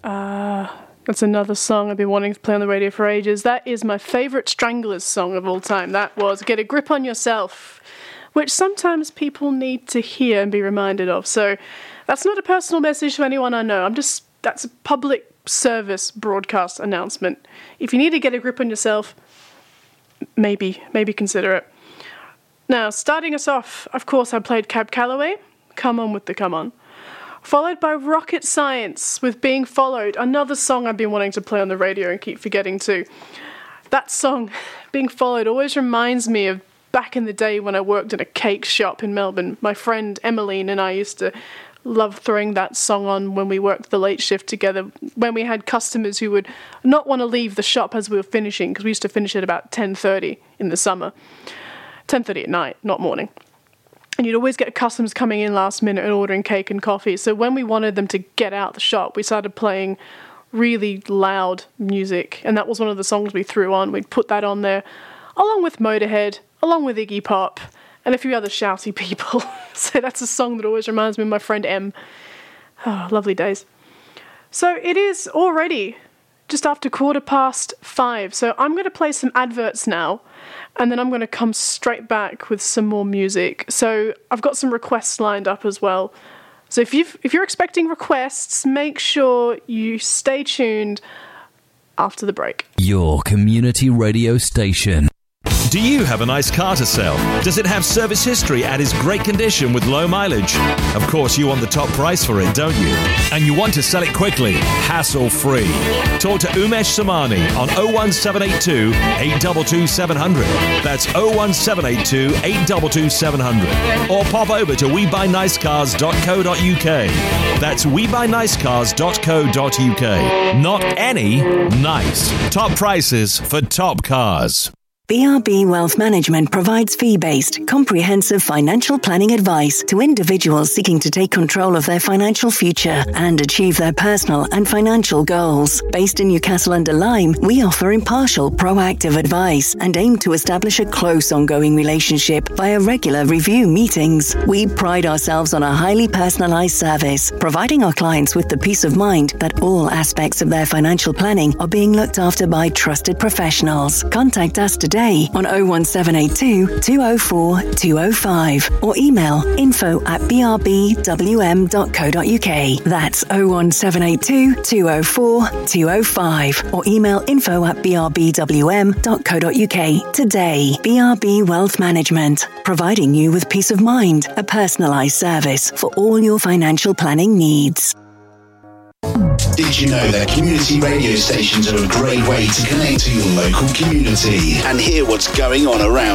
That's another song I've been wanting to play on the radio for ages. That is my favourite Stranglers song of all time. That was Get a Grip on Yourself, which sometimes people need to hear and be reminded of. So that's not a personal message to anyone I know. That's a public service broadcast announcement. If you need to get a grip on yourself, maybe consider it. Now, starting us off, of course, I played Cab Calloway, Come On with the Come On. Followed by Rocket Science with Being Followed, another song I've been wanting to play on the radio and keep forgetting to. That song, Being Followed, always reminds me of back in the day when I worked in a cake shop in Melbourne. My friend Emmeline and I used to love throwing that song on when we worked the late shift together, when we had customers who would not want to leave the shop as we were finishing, because we used to finish at about 10:30 in the summer. 10:30 at night, not morning. And you'd always get customers coming in last minute and ordering cake and coffee. So when we wanted them to get out the shop, we started playing really loud music. And that was one of the songs we threw on. We'd put that on there, along with Motorhead, along with Iggy Pop, and a few other shouty people. So that's a song that always reminds me of my friend Em. Oh, lovely days. So it is already just after 5:15. So I'm going to play some adverts now, and then I'm going to come straight back with some more music. So I've got some requests lined up as well. So if you're expecting requests, make sure you stay tuned after the break. Your community radio station. Do you have a nice car to sell? Does it have service history and is great condition with low mileage? Of course, you want the top price for it, don't you? And you want to sell it quickly, hassle-free. Talk to Umesh Samani on 01782 822 700. That's 01782 822 700. Or pop over to webuynicecars.co.uk. That's webuynicecars.co.uk. Not any, nice. Top prices for top cars. BRB Wealth Management provides fee-based, comprehensive financial planning advice to individuals seeking to take control of their financial future and achieve their personal and financial goals. Based in Newcastle-under-Lyme, we offer impartial, proactive advice and aim to establish a close, ongoing relationship via regular review meetings. We pride ourselves on a highly personalised service, providing our clients with the peace of mind that all aspects of their financial planning are being looked after by trusted professionals. Contact us today on 01782 204 205 or email info@brbwm.co.uk. That's 01782 204 205 or email info@brbwm.co.uk today. BRB Wealth Management, providing you with peace of mind, a personalised service for all your financial planning needs. Did you know that community radio stations are a great way to connect to your local community and hear what's going on around